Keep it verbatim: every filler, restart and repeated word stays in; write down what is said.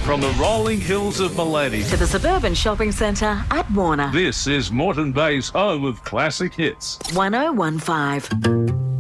From the rolling hills of Malady to the suburban shopping centre at Warner. This is Moreton Bay's home of classic hits. one oh one five.